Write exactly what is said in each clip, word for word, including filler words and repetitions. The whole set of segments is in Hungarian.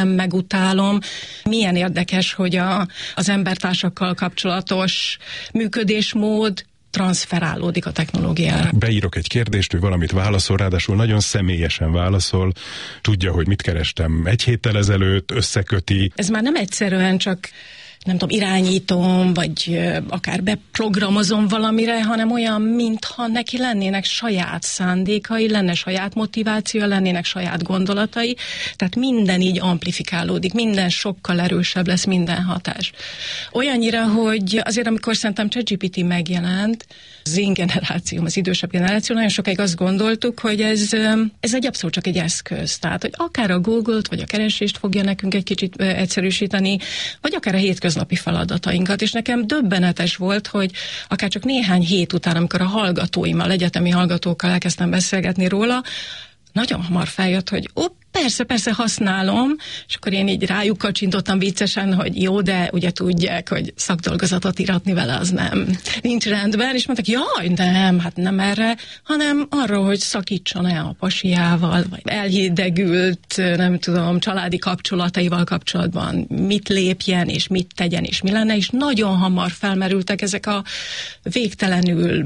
szeretem, megutálom. Milyen érdekes, hogy a, az embertársakkal kapcsolatos működésmód transferálódik a technológiára. Beírok egy kérdést, ő valamit válaszol, ráadásul nagyon személyesen válaszol, tudja, hogy mit kerestem egy héttel ezelőtt, összeköti. Ez már nem egyszerűen csak nem tudom, irányítom, vagy akár beprogramozom valamire, hanem olyan, mintha neki lennének saját szándékai, lenne saját motivációja, lennének saját gondolatai, tehát minden így amplifikálódik, minden sokkal erősebb lesz, minden hatás. Olyannyira, hogy azért, amikor szerintem ChatGPT megjelent, az én generációm, az idősebb generáció, nagyon sokáig azt gondoltuk, hogy ez, ez egy abszolút csak egy eszköz. Tehát, hogy akár a Google-t, vagy a keresést fogja nekünk egy kicsit egyszerűsíteni, vagy akár a hétköznapi feladatainkat. És nekem döbbenetes volt, hogy akár csak néhány hét után, amikor a hallgatóimmal, egyetemi hallgatókkal elkezdtem beszélgetni róla, nagyon hamar feljött, hogy ó, persze, persze használom, és akkor én így rájuk kacsintottam viccesen, hogy jó, de ugye tudják, hogy szakdolgozatot íratni vele az nem nincs rendben, és mondtak, jaj, nem, hát nem erre, hanem arról, hogy szakítson el a pasiával, vagy elhidegült, nem tudom, családi kapcsolataival kapcsolatban mit lépjen, és mit tegyen, és mi lenne, és nagyon hamar felmerültek ezek a végtelenül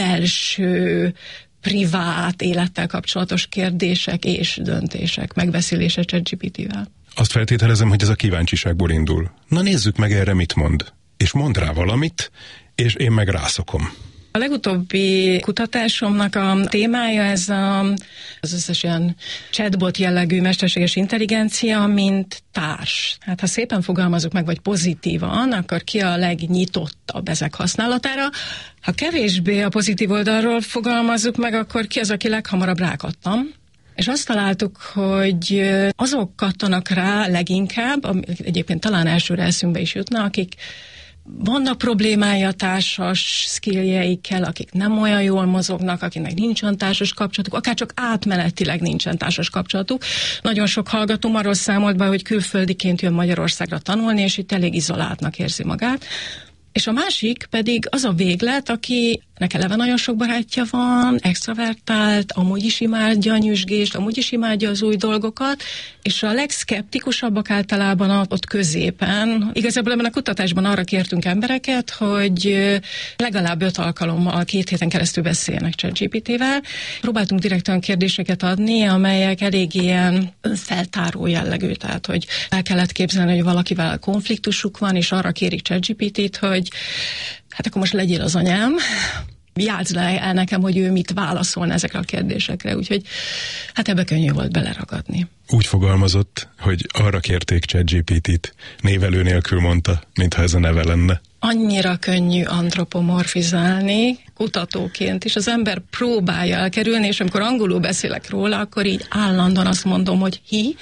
belső, privát élettel kapcsolatos kérdések és döntések megbeszélése ChatGPT-vel. Azt feltételezem, hogy ez a kíváncsiságból indul. Na nézzük meg erre, mit mond. És mond rá valamit, és én meg rászokom. A legutóbbi kutatásomnak a témája ez a, az összes ilyen chatbot jellegű mesterséges intelligencia, mint társ. Hát ha szépen fogalmazok meg, vagy pozitívan, akkor ki a legnyitottabb ezek használatára. Ha kevésbé a pozitív oldalról fogalmazzuk meg, akkor ki az, aki leghamarabb rákattam. És azt találtuk, hogy azok kattanak rá leginkább, egyébként talán elsőre eszünkbe is jutna, akik vannak problémája társas skilljeikkel, akik nem olyan jól mozognak, akiknek nincsen társas kapcsolatuk, akár csak átmenetileg nincsen társas kapcsolatuk. Nagyon sok hallgatóm arról számolt be, hogy külföldiként jön Magyarországra tanulni, és itt elég izoláltnak érzi magát. És a másik pedig az a véglet, akinek eleve nagyon sok barátja van, extravertált, amúgy is imádja a nyüzsgést, amúgy is imádja az új dolgokat, és a legszkeptikusabbak általában ott középen. Igazából ebben a kutatásban arra kértünk embereket, hogy legalább öt alkalommal két héten keresztül beszéljenek ChatGPT-vel. Próbáltunk direkt olyan kérdéseket adni, amelyek elég ilyen feltáró jellegű, tehát hogy el kellett képzelni, hogy valakivel konfliktusuk van, és arra kérik ChatGPT-t, hogy hát akkor most legyél az anyám, játszd le el nekem, hogy ő mit válaszolna ezekre a kérdésekre, úgyhogy hát ebbe könnyű volt beleragadni. Úgy fogalmazott, hogy arra kérték ChatGPT-t, névelő nélkül mondta, mintha ez a neve lenne. Annyira könnyű antropomorfizálni, kutatóként is. Az ember próbálja elkerülni, és amikor angolul beszélek róla, akkor így állandóan azt mondom, hogy hi,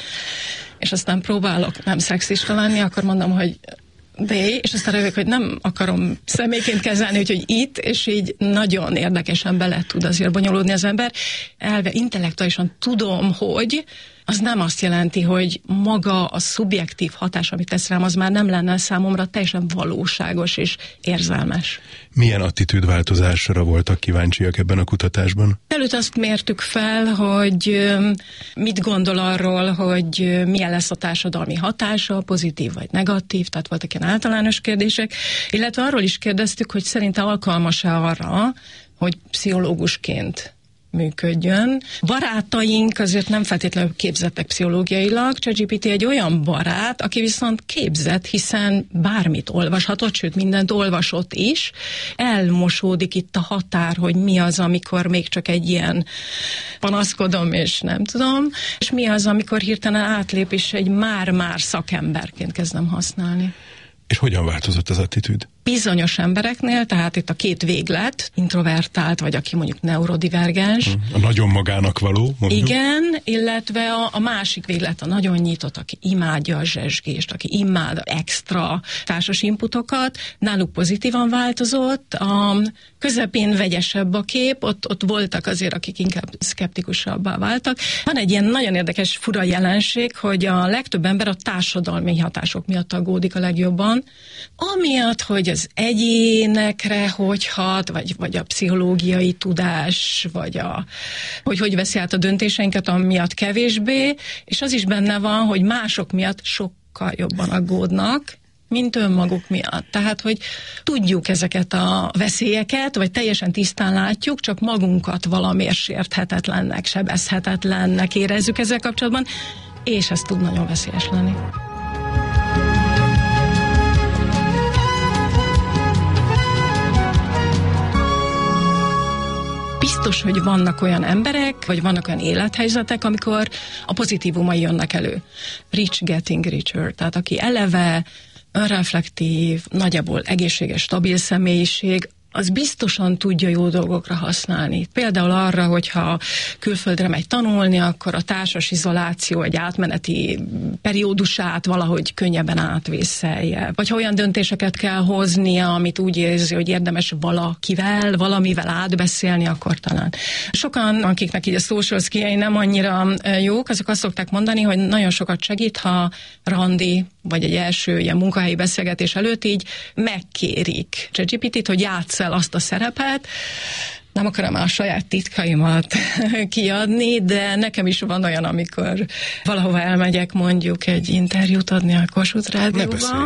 és aztán próbálok nem szexista lenni, akkor mondom, hogy de, és aztán rövök, hogy nem akarom személyként kezelni, úgyhogy itt, és így nagyon érdekesen bele tud azért bonyolódni az ember. Elve intellektuálisan tudom, hogy az nem azt jelenti, hogy maga a szubjektív hatás, amit tesz rám, az már nem lenne számomra teljesen valóságos és érzelmes. Milyen attitűdváltozásra voltak kíváncsiak ebben a kutatásban? Előtt azt mértük fel, hogy mit gondol arról, hogy milyen lesz a társadalmi hatása, pozitív vagy negatív, tehát voltak ilyen általános kérdések, illetve arról is kérdeztük, hogy szerinte alkalmas-e arra, hogy pszichológusként működjön. Barátaink azért nem feltétlenül képzettek pszichológiailag, ChatGPT egy olyan barát, aki viszont képzett, hiszen bármit olvashatott, sőt mindent olvasott is. Elmosódik itt a határ, hogy mi az, amikor még csak egy ilyen panaszkodom, és nem tudom, és mi az, amikor hirtelen átlép, és egy már-már szakemberként kezdem használni. És hogyan változott az attitűd? Bizonyos embereknél, tehát itt a két véglet, introvertált, vagy aki mondjuk neurodivergens. A nagyon magának való, mondjuk. Igen, illetve a, a másik véglet, a nagyon nyitott, aki imádja a zsezsgést, aki imád extra társas inputokat, náluk pozitívan változott, a közepén vegyesebb a kép, ott, ott voltak azért, akik inkább szkeptikusabbá váltak. Van egy ilyen nagyon érdekes fura jelenség, hogy a legtöbb ember a társadalmi hatások miatt aggódik a legjobban, amiatt, hogy az egyénekre hogy hat, vagy, vagy a pszichológiai tudás, vagy a, hogy hogy veszi át a döntéseinket, amiatt kevésbé, és az is benne van, hogy mások miatt sokkal jobban aggódnak, mint önmaguk miatt. Tehát, hogy tudjuk ezeket a veszélyeket, vagy teljesen tisztán látjuk, csak magunkat valamiért sérthetetlennek, sebezhetetlennek érezzük ezzel kapcsolatban, és ez tud nagyon veszélyes lenni. Biztos, hogy vannak olyan emberek, vagy vannak olyan élethelyzetek, amikor a pozitívumai jönnek elő. Rich getting richer, tehát aki eleve önreflektív, nagyjából egészséges, stabil személyiség, az biztosan tudja jó dolgokra használni. Például arra, hogyha külföldre megy tanulni, akkor a társas izoláció egy átmeneti periódusát valahogy könnyebben átvészelje. Vagy ha olyan döntéseket kell hoznia, amit úgy érzi, hogy érdemes valakivel, valamivel átbeszélni, akkor talán. Sokan, akiknek így a social skill-jei nem annyira jók, azok azt szokták mondani, hogy nagyon sokat segít, ha randi, vagy egy első ilyen munkahelyi beszélgetés előtt így megkérik ChatGPT-t, hogy játsz el azt a szerepet. Nem akarom a saját titkaimat kiadni, de nekem is van olyan, amikor valahova elmegyek mondjuk egy interjút adni a Kossuth Rádióba.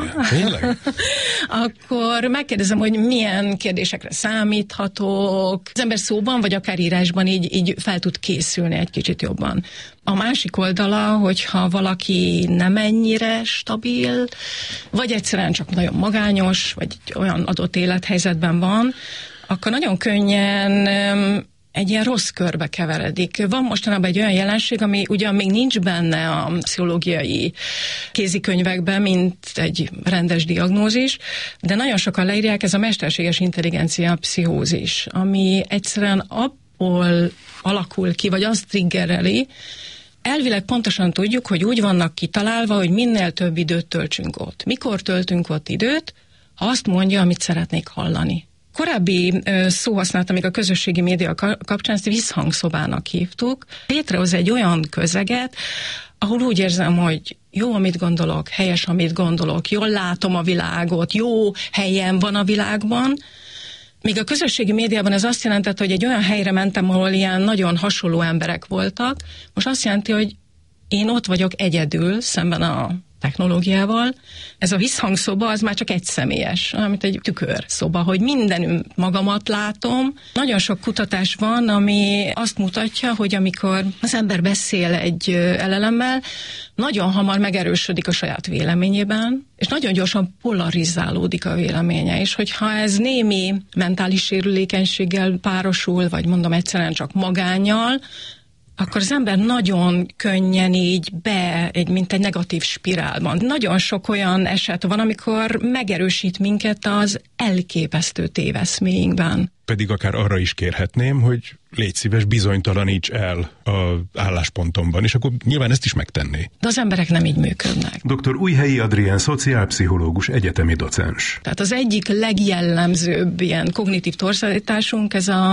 Akkor megkérdezem, hogy milyen kérdésekre számíthatok. Az ember szóban, vagy akár írásban így, így fel tud készülni egy kicsit jobban. A másik oldala, hogyha valaki nem ennyire stabil, vagy egyszerűen csak nagyon magányos, vagy olyan adott élethelyzetben van, akkor nagyon könnyen egy ilyen rossz körbe keveredik. Van mostanában egy olyan jelenség, ami ugyan még nincs benne a pszichológiai kézikönyvekben, mint egy rendes diagnózis, de nagyon sokan leírják, ez a mesterséges intelligencia pszichózis, ami egyszerűen abból alakul ki, vagy azt triggereli. Elvileg pontosan tudjuk, hogy úgy vannak kitalálva, hogy minél több időt töltsünk ott. Mikor töltünk ott időt? Ha azt mondja, amit szeretnék hallani. Korábbi szóhasználat, amíg a közösségi média kapcsán ezt visszhangszobának hívtuk, létrehoz egy olyan közeget, ahol úgy érzem, hogy jó, amit gondolok, helyes, amit gondolok, jól látom a világot, jó helyen van a világban. Míg a közösségi médiában ez azt jelentett, hogy egy olyan helyre mentem, ahol ilyen nagyon hasonló emberek voltak, most azt jelenti, hogy én ott vagyok egyedül, szemben a technológiával. Ez a visszhangszoba az már csak egy személyes, mint egy tükörszoba, hogy mindenütt magamat látom. Nagyon sok kutatás van, ami azt mutatja, hogy amikor az ember beszél egy el el em-mel, nagyon hamar megerősödik a saját véleményében, és nagyon gyorsan polarizálódik a véleménye, és hogyha ez némi mentális sérülékenységgel párosul, vagy mondom egyszerűen csak magánnyal, akkor az ember nagyon könnyen így be, egy, mint egy negatív spirálban. Nagyon sok olyan eset van, amikor megerősít minket az elképesztő téveszméinkben. Pedig akár arra is kérhetném, hogy légy szíves, bizonytalaníts el az álláspontomban, és akkor nyilván ezt is megtenné. De az emberek nem így működnek. doktor Újhelyi Adrián, szociálpszichológus, egyetemi docens. Tehát az egyik legjellemzőbb ilyen kognitív torzításunk, ez a,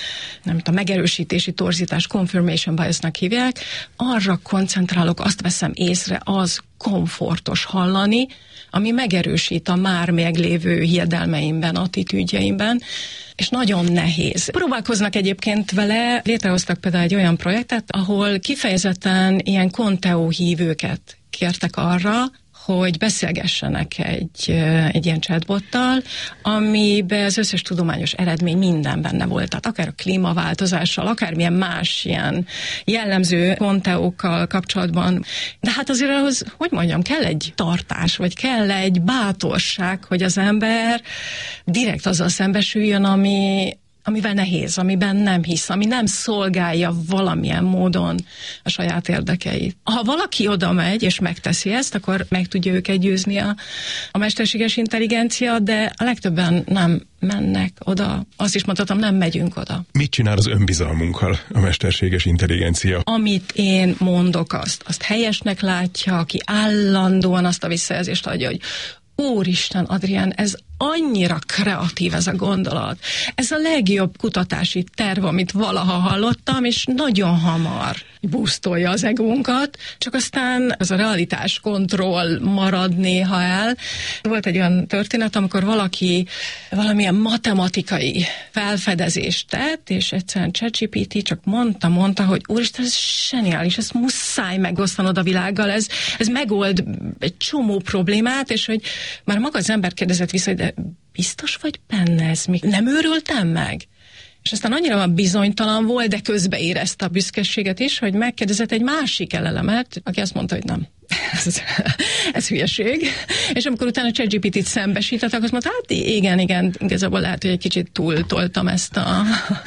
nem tudom, megerősítési torzítás, confirmation biasnak hívják. Arra koncentrálok, azt veszem észre, az komfortos hallani, ami megerősít a már meglévő hiedelmeimben, attitűdjeimben, és nagyon nehéz. Próbálkoznak egyébként vele, létrehoztak például egy olyan projektet, ahol kifejezetten ilyen Conteo hívőket kértek arra, hogy beszélgessenek egy, egy ilyen chatbottal, amiben az összes tudományos eredmény minden benne volt. Tehát akár a klímaváltozással, akármilyen más ilyen jellemző Conteókkal kapcsolatban. De hát azért ahhoz, hogy mondjam, kell egy tartás, vagy kell egy bátorság, hogy az ember direkt azzal szembesüljön, ami amivel nehéz, amiben nem hisz, ami nem szolgálja valamilyen módon a saját érdekeit. Ha valaki oda megy, és megteszi ezt, akkor meg tudja őket győzni a, a mesterséges intelligencia, de a legtöbben nem mennek oda. Azt is mondhatom, nem megyünk oda. Mit csinál az önbizalmunkkal a mesterséges intelligencia? Amit én mondok, azt, azt helyesnek látja, aki állandóan azt a visszajelzést adja, hogy Úristen, Adrián, ez annyira kreatív ez a gondolat. Ez a legjobb kutatási terv, amit valaha hallottam, és nagyon hamar boostolja az egónkat, csak aztán ez a realitás kontroll marad néha el. Volt egy olyan történet, amikor valaki valamilyen matematikai felfedezést tett, és egyszerűen ChatGPT csak mondta, mondta, hogy úristen, ez zseniális, ezt muszáj megosztanod a világgal, ez, ez megold egy csomó problémát, és hogy már maga az ember kérdezett vissza, hogy de biztos vagy benne, ez még nem őrültem meg? És aztán annyira bizonytalan volt, de közbe érezte a büszkeséget is, hogy megkérdezett egy másik elelemet, aki azt mondta, hogy nem. Ez, ez hülyeség. És amikor utána ChatGPT-t szembesítettek, azt mondta, hát igen, igen, igazából lehet, hogy egy kicsit túltoltam ezt a,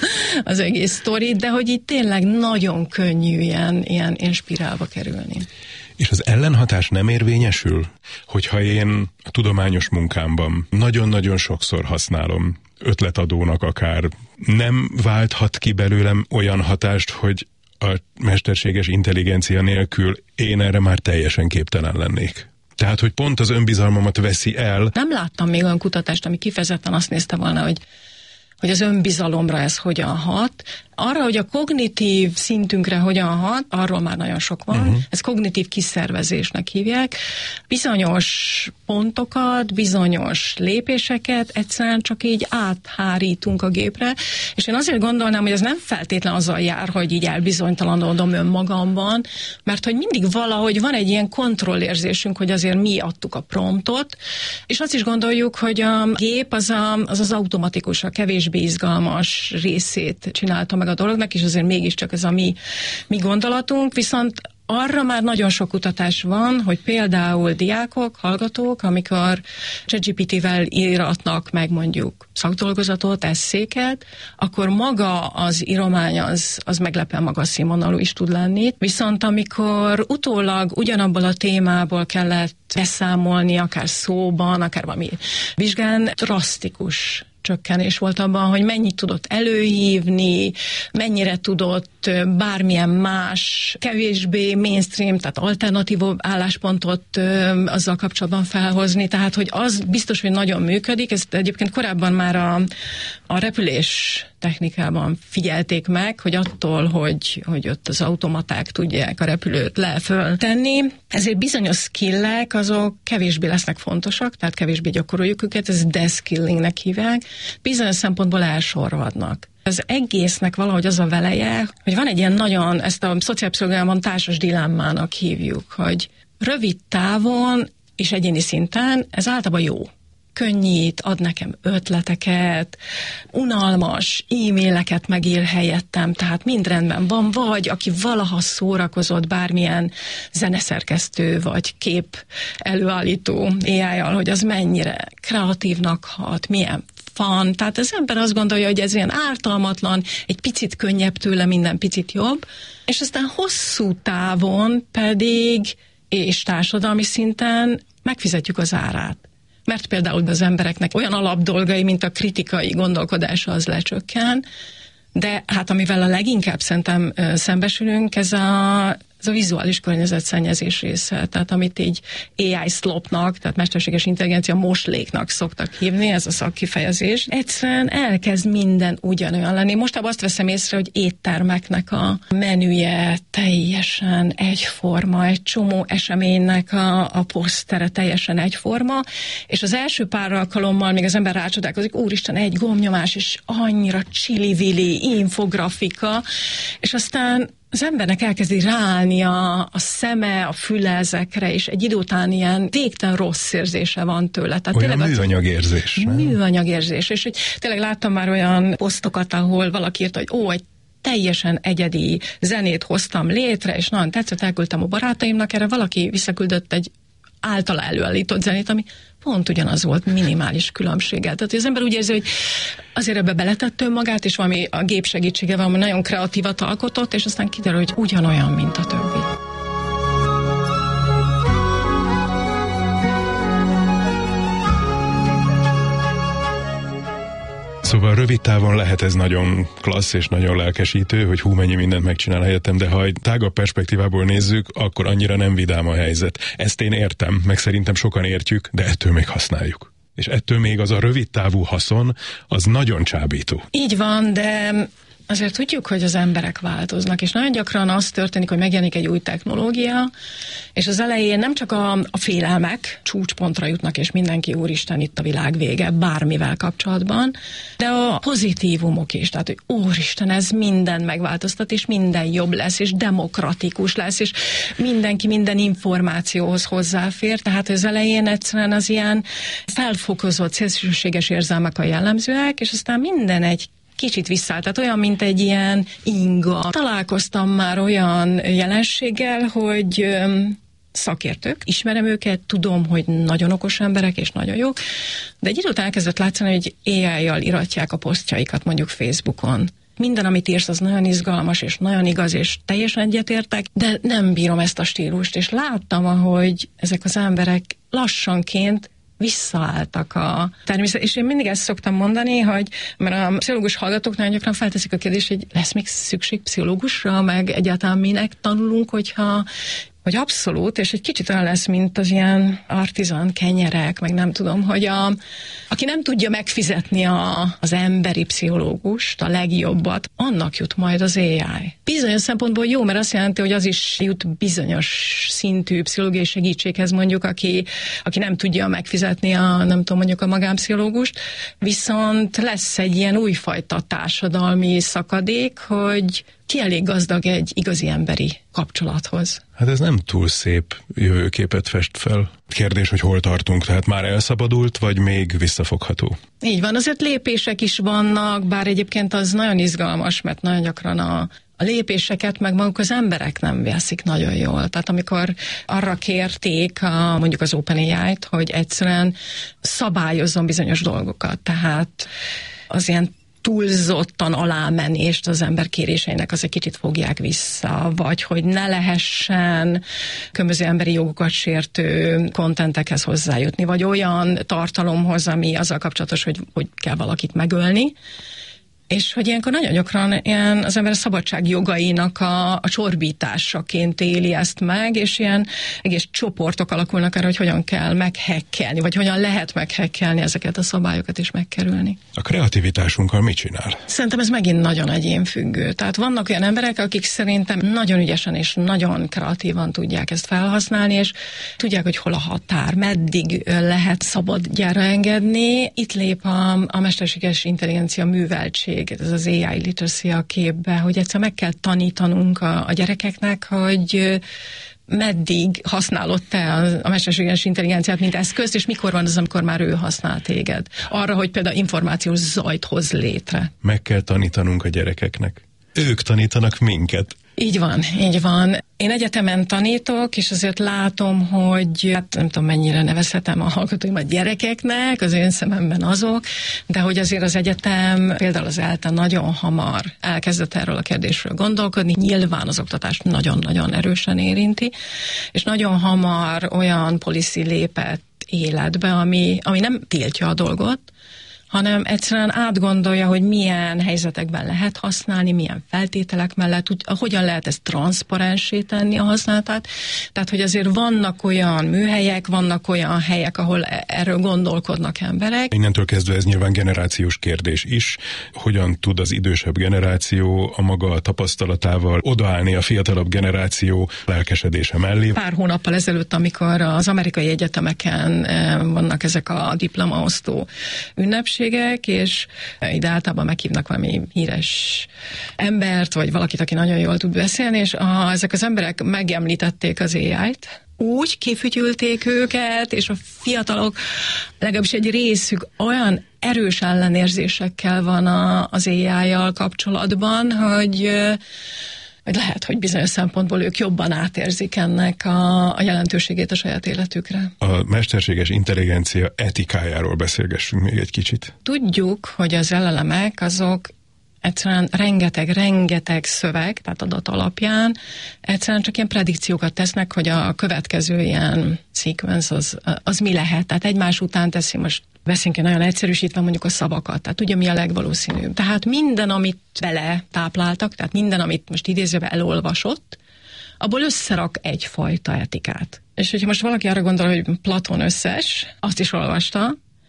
az egész sztorit, de hogy itt tényleg nagyon könnyű ilyen, ilyen inspirálva kerülni. És az ellenhatás nem érvényesül, hogyha én a tudományos munkámban nagyon-nagyon sokszor használom, ötletadónak akár, nem válthat ki belőlem olyan hatást, hogy a mesterséges intelligencia nélkül én erre már teljesen képtelen lennék. Tehát, hogy pont az önbizalmamat veszi el. Nem láttam még olyan kutatást, ami kifejezetten azt nézte volna, hogy hogy az önbizalomra ez hogyan hat. Arra, hogy a kognitív szintünkre hogyan hat, arról már nagyon sok van. Uh-huh. Ez kognitív kiszervezésnek hívják. Bizonyos pontokat, bizonyos lépéseket egyszerűen csak így áthárítunk a gépre, és én azért gondolnám, hogy ez nem feltétlen azzal jár, hogy így elbizonytalanodom önmagamban, mert hogy mindig valahogy van egy ilyen kontrollérzésünk, hogy azért mi adtuk a promptot, és azt is gondoljuk, hogy a gép az a, az, az automatikus, a kevésbé izgalmas részét csinálta meg a dolognak, és azért mégiscsak ez a mi, mi gondolatunk, viszont arra már nagyon sok kutatás van, hogy például diákok, hallgatók, amikor ChatGPT-vel íratnak meg mondjuk szakdolgozatot, esszéket, akkor maga az íromány az, az meglepően magas színvonalú is tud lenni. Viszont amikor utólag ugyanabból a témából kellett beszámolni, akár szóban, akár valami vizsgán, drasztikus csökkenés volt abban, hogy mennyit tudott előhívni, mennyire tudott bármilyen más, kevésbé mainstream, tehát alternatív álláspontot ö, azzal kapcsolatban felhozni, tehát hogy az biztos, hogy nagyon működik, ezt egyébként korábban már a, a repülés technikában figyelték meg, hogy attól, hogy, hogy ott az automaták tudják a repülőt le-föl-tenni, ezért bizonyos skillek azok kevésbé lesznek fontosak, tehát kevésbé gyakoroljuk őket, ez deskillingnek hívják, bizonyos szempontból elsorvadnak. Az egésznek valahogy az a veleje, hogy van egy ilyen nagyon, ezt a szociálpszichológiában társas dilemmának hívjuk, hogy rövid távon és egyéni szinten ez általában jó. Könnyít, ad nekem ötleteket, unalmas e-maileket megír helyettem, tehát mind rendben van, vagy aki valaha szórakozott bármilyen zeneszerkesztő, vagy kép előállító á í-jal, hogy az mennyire kreatívnak hat, milyen fan, tehát az ember azt gondolja, hogy ez ilyen ártalmatlan, egy picit könnyebb tőle, minden picit jobb, és aztán hosszú távon pedig, és társadalmi szinten megfizetjük az árát. Mert például az embereknek olyan alapdolgai, mint a kritikai gondolkodása, az lecsökken, de hát amivel a leginkább szerintem szembesülünk, ez a, ez a vizuális környezetszennyezés része, tehát amit így á í slopnak, tehát mesterséges intelligencia mosléknak szoktak hívni, ez a szakkifejezés. Egyszerűen elkezd minden ugyanolyan lenni. Mostában azt veszem észre, hogy éttermeknek a menüje teljesen egyforma, egy csomó eseménynek a, a posztere teljesen egyforma, és az első pár alkalommal még az ember rácsodálkozik, úristen, egy gombnyomás, és annyira csili-vili, infografika, és aztán az embernek elkezdi ráállni a, a szeme, a füle ezekre, és egy idő után ilyen végtelen rossz érzése van tőle. Tehát olyan műanyagérzés. Műanyagérzés. És hogy tényleg láttam már olyan posztokat, ahol valaki írta, hogy ó, egy teljesen egyedi zenét hoztam létre, és nagyon tetszett, elküldtem a barátaimnak, erre valaki visszaküldött egy általa előállított zenét, ami pont ugyanaz volt, minimális különbséggel. Tehát az ember úgy érzi, hogy azért ebbe beletett önmagát, és valami a gép segítsége valami nagyon kreatívat alkotott, és aztán kiderül, hogy ugyanolyan, mint a többi. Szóval rövid távon lehet ez nagyon klassz és nagyon lelkesítő, hogy hú, mennyi mindent megcsinál helyettem, de ha egy tágabb perspektívából nézzük, akkor annyira nem vidám a helyzet. Ezt én értem, meg szerintem sokan értjük, de ettől még használjuk. És ettől még az a rövidtávú haszon, az nagyon csábító. Így van, de azért tudjuk, hogy az emberek változnak, és nagyon gyakran az történik, hogy megjelenik egy új technológia, és az elején nem csak a, a félelmek csúcspontra jutnak, és mindenki úristen, itt a világ vége, bármivel kapcsolatban, de a pozitívumok is, tehát, hogy úristen, ez minden megváltoztat, és minden jobb lesz, és demokratikus lesz, és mindenki minden információhoz hozzáfér, tehát az elején egyszerűen az ilyen felfokozott, szélsőséges érzelmek a jellemzőek, és aztán minden egy kicsit visszaállt, tehát olyan, mint egy ilyen inga. Találkoztam már olyan jelenséggel, hogy szakértők, ismerem őket, tudom, hogy nagyon okos emberek és nagyon jók, de egy idő után elkezdett látszani, hogy á í-jal iratják a posztjaikat mondjuk Facebookon. Minden, amit írsz, az nagyon izgalmas, és nagyon igaz, és teljesen egyetértek, de nem bírom ezt a stílust, és láttam, ahogy ezek az emberek lassanként visszaálltak a természet. És én mindig ezt szoktam mondani, hogy mert a pszichológus hallgatók nagyon gyakran felteszik a kérdést, hogy lesz még szükség pszichológusra, meg egyáltalán minek tanulunk, hogyha hogy abszolút, és egy kicsit olyan lesz, mint az ilyen artizan kenyerek, meg nem tudom, hogy a, aki nem tudja megfizetni a, az emberi pszichológust, a legjobbat, annak jut majd az á i. Bizonyos szempontból jó, mert azt jelenti, hogy az is jut bizonyos szintű pszichológiai segítséghez mondjuk, aki, aki nem tudja megfizetni a, nem tudom, mondjuk a magánpszichológust, viszont lesz egy ilyen újfajta társadalmi szakadék, hogy ki elég gazdag egy igazi emberi kapcsolathoz. Hát ez nem túl szép jövőképet fest fel. Kérdés, hogy hol tartunk, tehát már elszabadult, vagy még visszafogható? Így van, azért lépések is vannak, bár egyébként az nagyon izgalmas, mert nagyon gyakran a, a lépéseket meg maguk az emberek nem veszik nagyon jól. Tehát amikor arra kérték a, mondjuk az OpenAI-t, hogy egyszerűen szabályozzon bizonyos dolgokat, tehát az ilyen túlzottan alámenést az ember kéréseinek az egy kicsit fogják vissza, vagy hogy ne lehessen különböző emberi jogokat sértő kontentekhez hozzájutni, vagy olyan tartalomhoz, ami azzal kapcsolatos, hogy, hogy kell valakit megölni. És hogy ilyenkor nagyon gyakran ilyen az ember a szabadság jogainak a, a csorbításaként éli ezt meg, és ilyen egész csoportok alakulnak arra, hogy hogyan kell meghekkelni, vagy hogyan lehet meghekkelni ezeket a szabályokat és megkerülni. A kreativitásunkkal mit csinál? Szerintem ez megint nagyon egyénfüggő. Tehát vannak olyan emberek, akik szerintem nagyon ügyesen és nagyon kreatívan tudják ezt felhasználni, és tudják, hogy hol a határ, meddig lehet szabadjára engedni. Itt lép a, a mesterséges intelligencia műveltség, ez az á i literacy a képbe, hogy egyszer meg kell tanítanunk a, a gyerekeknek, hogy meddig használod te a, a mesterséges intelligenciát, mint eszközt, és mikor van az, amikor már ő használ téged. Arra, hogy például információs zajt hoz létre. Meg kell tanítanunk a gyerekeknek. Ők tanítanak minket. Így van, így van. Én egyetemen tanítok, és azért látom, hogy hát nem tudom, mennyire nevezhetem a hallgatóimat gyerekeknek, az én szememben azok, de hogy azért az egyetem, például az ELTE nagyon hamar elkezdett erről a kérdésről gondolkodni, nyilván az oktatást nagyon-nagyon erősen érinti, és nagyon hamar olyan policy lépett életbe, ami, ami nem tiltja a dolgot, hanem egyszerűen átgondolja, hogy milyen helyzetekben lehet használni, milyen feltételek mellett, hogyan lehet ezt transzparensé tenni a használatát. Tehát, hogy azért vannak olyan műhelyek, vannak olyan helyek, ahol erről gondolkodnak emberek. Innentől kezdve ez nyilván generációs kérdés is. Hogyan tud az idősebb generáció a maga tapasztalatával odaállni a fiatalabb generáció lelkesedése mellé? Pár hónappal ezelőtt, amikor az amerikai egyetemeken vannak ezek a diplomaosztó ünnepségek, és ide általában meghívnak valami híres embert, vagy valakit, aki nagyon jól tud beszélni, és a, ezek az emberek megemlítették az á í-t, úgy kifütyülték őket, és a fiatalok, legalábbis egy részük olyan erős ellenérzésekkel van a, az á í-jal kapcsolatban, hogy vagy lehet, hogy bizonyos szempontból ők jobban átérzik ennek a, a jelentőségét a saját életükre. A mesterséges intelligencia etikájáról beszélgessünk még egy kicsit. Tudjuk, hogy az el el em-ek azok egyszerűen rengeteg, rengeteg szöveg, tehát adat alapján egyszerűen csak ilyen predikciókat tesznek, hogy a következő ilyen sequence az, az mi lehet. Tehát egymás után teszi, most veszünk egy nagyon egyszerűsítve mondjuk a szavakat, tehát ugye mi a legvalószínűbb. Tehát minden, amit bele tápláltak, tehát minden, amit most idézőben elolvasott, abból összerak egyfajta etikát. És hogyha most valaki arra gondol, hogy Platón összes, azt is olvasta,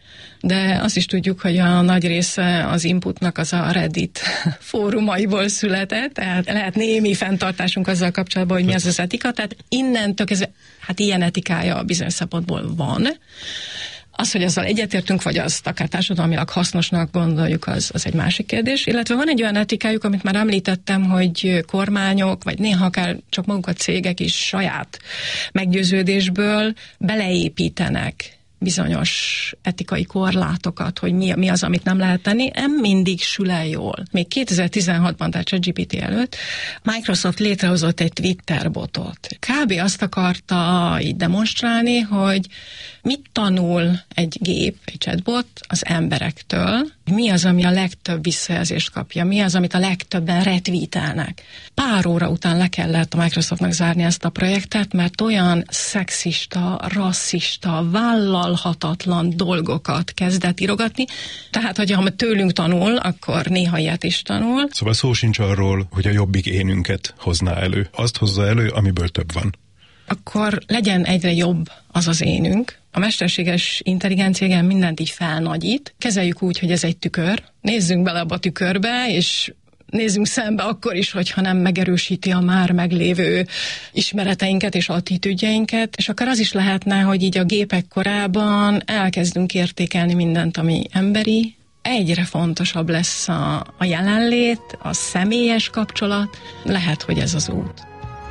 de azt is tudjuk, hogy a nagy része az inputnak az a Reddit fórumaiból született, tehát lehet némi fenntartásunk azzal kapcsolatban, hogy mi az az etika, tehát innentől kezdve, hát ilyen etikája bizonyos szempontból van. Az, hogy azzal egyetértünk, vagy azt akár társadalmilag hasznosnak gondoljuk, az, az egy másik kérdés. Illetve van egy olyan etikájuk, amit már említettem, hogy kormányok, vagy néha akár csak maguk a cégek is saját meggyőződésből beleépítenek bizonyos etikai korlátokat, hogy mi, mi az, amit nem lehet tenni, nem mindig sül el jól. Még kétezer-tizenhatban, tehát ChatGPT előtt Microsoft létrehozott egy Twitter botot. Kb. Azt akarta így demonstrálni, hogy mit tanul egy gép, egy chatbot az emberektől, mi az, ami a legtöbb visszajelzést kapja, mi az, amit a legtöbben retweetelnek. Pár óra után le kellett a Microsoftnak zárni ezt a projektet, mert olyan szexista, rasszista, vállalhatatlan dolgokat kezdett írogatni. Tehát, hogyha tőlünk tanul, akkor néha ilyet is tanul. Szóval szó sincs arról, hogy a jobbik énünket hozná elő. Azt hozza elő, amiből több van. Akkor legyen egyre jobb az az énünk. A mesterséges intelligencia mindent így felnagyít. Kezeljük úgy, hogy ez egy tükör. Nézzünk bele abba a tükörbe, és nézzünk szembe akkor is, hogyha nem megerősíti a már meglévő ismereteinket és attitűdjeinket, és akkor az is lehetne, hogy így a gépek korában elkezdünk értékelni mindent, ami emberi. Egyre fontosabb lesz a, a jelenlét, a személyes kapcsolat. Lehet, hogy ez az út.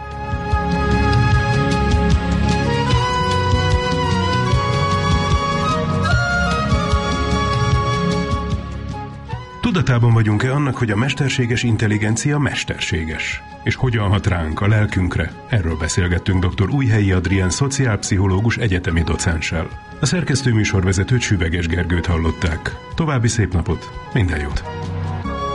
Tudatában vagyunk-e annak, hogy a mesterséges intelligencia mesterséges? És hogyan hat ránk, a lelkünkre? Erről beszélgettünk dr. Újhelyi Adrián szociálpszichológus egyetemi docenssel. A szerkesztő műsorvezetőt Süveges Gergőt hallották. További szép napot, minden jót!